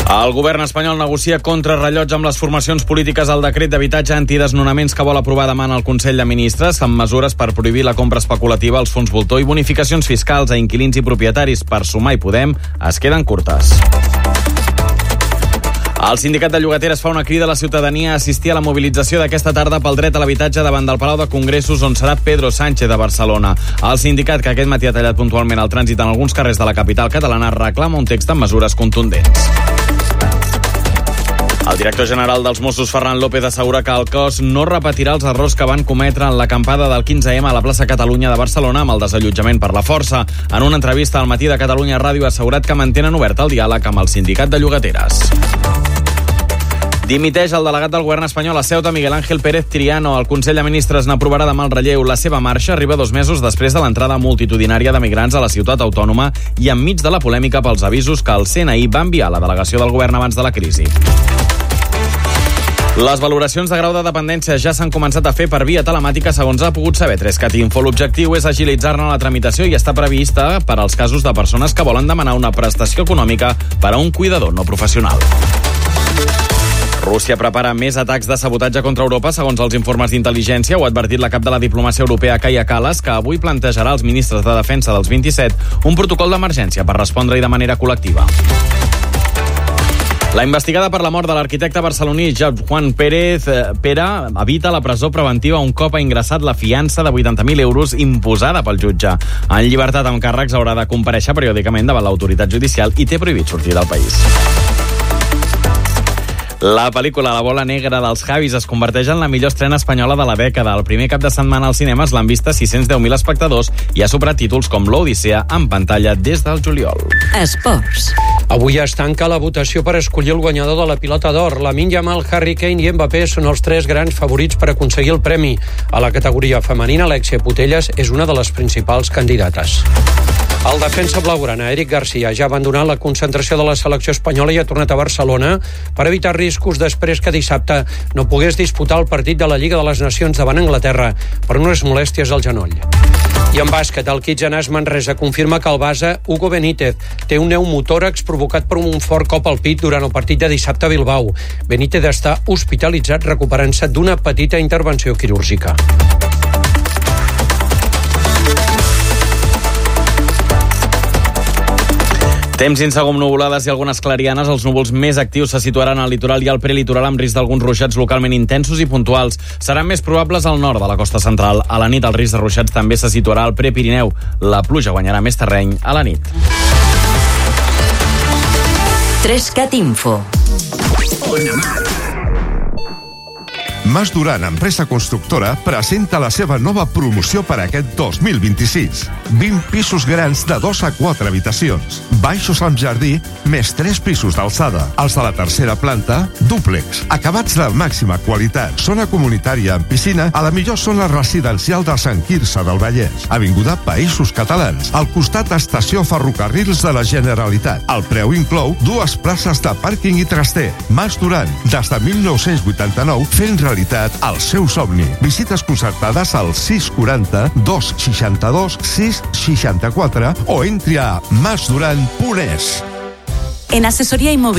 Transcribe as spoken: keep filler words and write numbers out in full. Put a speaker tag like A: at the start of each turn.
A: El govern espanyol negocia contrarrellotge amb les formacions polítiques el decret d'habitatge antidesnonaments que vol aprovar demà en el Consell de Ministres, amb mesures per prohibir la compra especulativa als fons voltor i bonificacions fiscals a inquilins i propietaris. Per Sumar i Podem es queden curtes. El sindicat de llogateres fa una crida a la ciutadania a assistir a la mobilització d'aquesta tarda pel dret a l'habitatge davant del Palau de Congressos, on serà Pedro Sánchez de Barcelona. El sindicat, que aquest matí ha tallat puntualment el trànsit en alguns carrers de la capital catalana, reclama un text amb mesures contundents. El director general dels Mossos, Ferran López, assegura que el cos no repetirà els errors que van cometre en l'acampada del quinze eme a la plaça Catalunya de Barcelona amb el desallotjament per la força. En una entrevista al Matí de Catalunya Ràdio ha assegurat que mantenen obert el diàleg amb el sindicat de llogateres. Dimiteix el delegat del govern espanyol a Ceuta, Miguel Ángel Pérez Triano. El Consell de Ministres n'aprovarà demà el relleu. La seva marxa arriba dos mesos després de l'entrada multitudinària de migrants a la ciutat autònoma i enmig de la polèmica pels avisos que el C N I va enviar a la delegació del govern abans de la crisi. Les valoracions de grau de dependència ja s'han començat a fer per via telemàtica, segons ha pogut saber Trescat Info. L'objectiu és agilitzar-ne la tramitació i està prevista per als casos de persones que volen demanar una prestació econòmica per a un cuidador no professional. Rússia prepara més atacs de sabotatge contra Europa, segons els informes d'intel·ligència. Ho ha advertit la cap de la diplomàcia europea, Kaja Kallas, que avui plantejarà als ministres de defensa dels vint-i-set un protocol d'emergència per respondre-hi de manera col·lectiva. La investigada per la mort de l'arquitecte barceloní Jaume Juan Pérez Pera evita la presó preventiva un cop ha ingressat la fiança de vuitanta mil euros imposada pel jutge. En llibertat amb càrrecs haurà de comparèixer periòdicament davant l'autoritat judicial i té prohibit sortir del país. La pel·lícula La bola negra dels Javis es converteix en la millor estrena espanyola de la dècada. El primer cap de setmana als cinemes l'han vista sis-cents deu mil espectadors i ha superat títols com l'Odissea en pantalla des del juliol.
B: Esports.
C: Avui es tanca la votació per escollir el guanyador de la Pilota d'Or. Lamine Yamal, Harry Kane i Mbappé són els tres grans favorits per aconseguir el premi. A la categoria femenina, Alexia Putellas és una de les principals candidates. El defensa blaugrana, Eric García, ja ha abandonat la concentració de la selecció espanyola i ha tornat a Barcelona per evitar riscos després que dissabte no pogués disputar el partit de la Lliga de les Nacions davant Anglaterra per unes molèsties al genoll. I en bàsquet, el Kitgenàs Manresa confirma que el base Hugo Benítez té un pneumotòrax provocat per un fort cop al pit durant el partit de dissabte a Bilbao. Benítez està hospitalitzat recuperant-se d'una petita intervenció quirúrgica.
A: Temps insegur amb nuvolades i algunes clarianes. Els núvols més actius se situaran al litoral i al prelitoral amb risc d'alguns ruixats localment intensos i puntuals. Seran més probables al nord de la costa central. A la nit el risc de ruixats també se situarà al Prepirineu. La pluja guanyarà més terreny a la nit.
B: Trescat Info.
D: Mas Duran, empresa constructora, presenta la seva nova promoció per aquest dos mil vint-i-sis. vint pisos grans de dos a quatre habitacions. Baixos amb jardí, més tres pisos d'alçada. Els de la tercera planta, dúplex. Acabats de màxima qualitat. Zona comunitària amb piscina a la millor zona residencial de Sant Quirze del Vallès. Avinguda Països Catalans. Al costat, estació Ferrocarrils de la Generalitat. El preu inclou dues places de pàrquing i traster. Mas Duran, des de mil nou-cents vuitanta-nou, fent realitat el seu somni. Visites concertades al sis quaranta, dos seixanta-dos, sis seixanta-quatre o entri a mas duran punt es.
B: En Asesoría Inmobiliaria